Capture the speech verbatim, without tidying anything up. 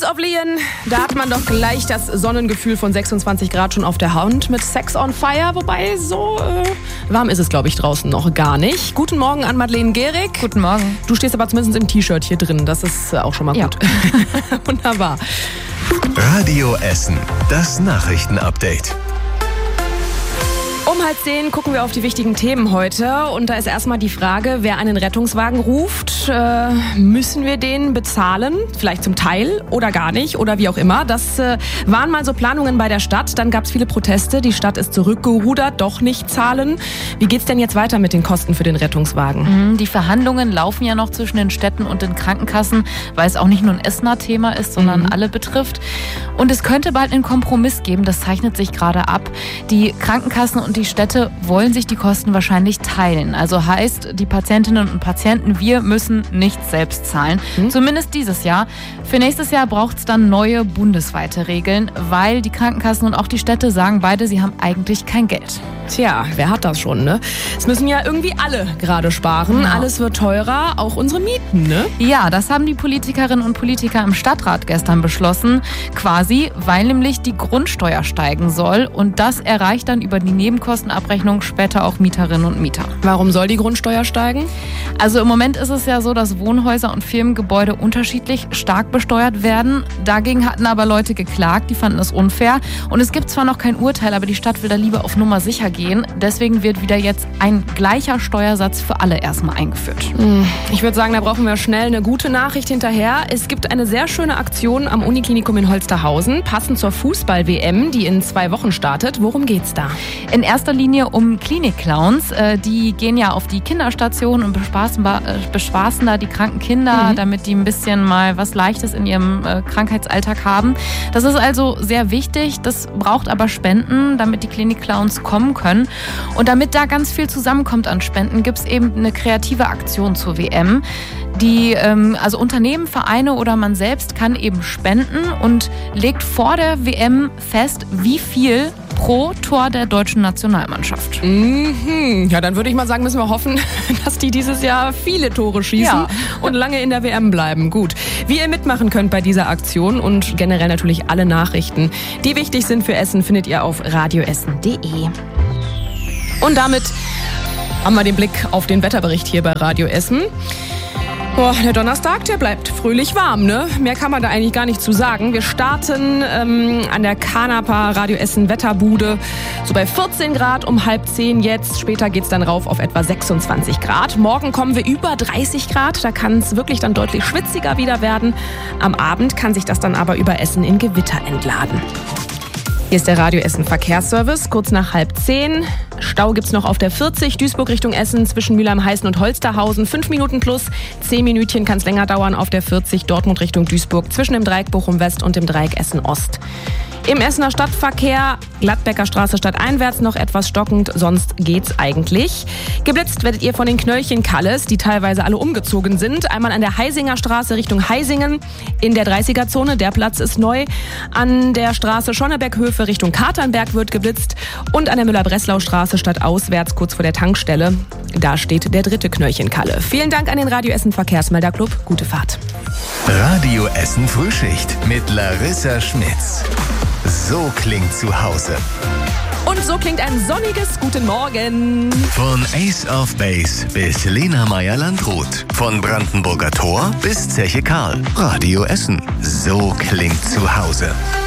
of Leon, da hat man doch gleich das Sonnengefühl von sechsundzwanzig Grad schon auf der Haut mit Sex on Fire. Wobei, so äh, warm ist es, glaube ich, draußen noch gar nicht. Guten Morgen an Madeleine Gehrig. Guten Morgen. Du stehst aber zumindest im T-Shirt hier drin. Das ist auch schon mal gut. Ja. Wunderbar. Radio Essen, das Nachrichtenupdate. Um halb zehn gucken wir auf die wichtigen Themen heute. Und da ist erstmal die Frage, wer einen Rettungswagen ruft, äh, müssen wir den bezahlen? Vielleicht zum Teil oder gar nicht oder wie auch immer. Das äh, waren mal so Planungen bei der Stadt. Dann gab es viele Proteste. Die Stadt ist zurückgerudert, doch nicht zahlen. Wie geht's denn jetzt weiter mit den Kosten für den Rettungswagen? Die Verhandlungen laufen ja noch zwischen den Städten und den Krankenkassen, weil es auch nicht nur ein Essener Thema ist, sondern mhm. alle betrifft. Und es könnte bald einen Kompromiss geben. Das zeichnet sich gerade ab. Die Krankenkassen und die Städte wollen sich die Kosten wahrscheinlich teilen. Also heißt, die Patientinnen und Patienten, wir müssen nicht selbst zahlen. Mhm. Zumindest dieses Jahr. Für nächstes Jahr braucht es dann neue bundesweite Regeln, weil die Krankenkassen und auch die Städte sagen beide, sie haben eigentlich kein Geld. Tja, wer hat das schon, ne? Es müssen ja irgendwie alle gerade sparen. Ja. Alles wird teurer, auch unsere Mieten, ne? Ja, das haben die Politikerinnen und Politiker im Stadtrat gestern beschlossen. Quasi, weil nämlich die Grundsteuer steigen soll. Und das erreicht dann über die Nebenkostenabrechnung später auch Mieterinnen und Mieter. Warum soll die Grundsteuer steigen? Also im Moment ist es ja so, dass Wohnhäuser und Firmengebäude unterschiedlich stark besteuert werden. Dagegen hatten aber Leute geklagt, die fanden es unfair. Und es gibt zwar noch kein Urteil, aber die Stadt will da lieber auf Nummer sicher gehen. Deswegen wird wieder jetzt ein gleicher Steuersatz für alle erstmal eingeführt. Ich würde sagen, da brauchen wir schnell eine gute Nachricht hinterher. Es gibt eine sehr schöne Aktion am Uniklinikum in Holsterhausen, passend zur Fußball-W M, die in zwei Wochen startet. Worum geht's da? In erster Linie um Klinik-Clowns. Die gehen ja auf die Kinderstationen und bespaßen, bespaßen da die kranken Kinder, mhm. damit die ein bisschen mal was Leichtes in ihrem Krankheitsalltag haben. Das ist also sehr wichtig. Das braucht aber Spenden, damit die Klinik-Clowns kommen können. Und damit da ganz viel zusammenkommt an Spenden, gibt es eben eine kreative Aktion zur W M. Die, ähm, also Unternehmen, Vereine oder man selbst kann eben spenden und legt vor der W M fest, wie viel pro Tor der deutschen Nationalmannschaft. Mhm. Ja, dann würde ich mal sagen, müssen wir hoffen, dass die dieses Jahr viele Tore schießen ja. und lange in der W M bleiben. Gut. Wie ihr mitmachen könnt bei dieser Aktion und generell natürlich alle Nachrichten, die wichtig sind für Essen, findet ihr auf radioessen punkt de. Und damit haben wir den Blick auf den Wetterbericht hier bei Radio Essen. Boah, der Donnerstag, der bleibt fröhlich warm, ne? Mehr kann man da eigentlich gar nicht zu sagen. Wir starten ähm, an der Canapa Radio Essen Wetterbude so bei vierzehn Grad um halb zehn jetzt. Später geht's dann rauf auf etwa sechsundzwanzig Grad. Morgen kommen wir über dreißig Grad. Da kann es wirklich dann deutlich schwitziger wieder werden. Am Abend kann sich das dann aber über Essen in Gewitter entladen. Hier ist der Radio Essen Verkehrsservice, kurz nach halb zehn. Stau gibt's noch auf der vierzig, Duisburg Richtung Essen zwischen Mülheim-Heißen und Holsterhausen. Fünf Minuten plus, zehn Minütchen kann es länger dauern auf der vierzig, Dortmund Richtung Duisburg zwischen dem Dreieck Bochum West und dem Dreieck Essen Ost. Im Essener Stadtverkehr, Gladbecker Straße stadteinwärts noch etwas stockend, sonst geht's eigentlich. Geblitzt werdet ihr von den Knöllchen Kalles, die teilweise alle umgezogen sind. Einmal an der Heisinger Straße Richtung Heisingen in der dreißiger-Zone, der Platz ist neu. An der Straße Schonneberghöfe Richtung Katernberg wird geblitzt und an der Müller-Breslau-Straße stadtauswärts kurz vor der Tankstelle. Da steht der dritte Knöllchen Kalle. Vielen Dank an den Radio Essen Verkehrsmelderclub. Gute Fahrt. Radio Essen Frühschicht mit Larissa Schmitz. So klingt zu Hause. Und so klingt ein sonniges Guten Morgen. Von Ace of Base bis Lena Meyer-Landrut. Von Brandenburger Tor bis Zeche Karl. Radio Essen. So klingt zu Hause.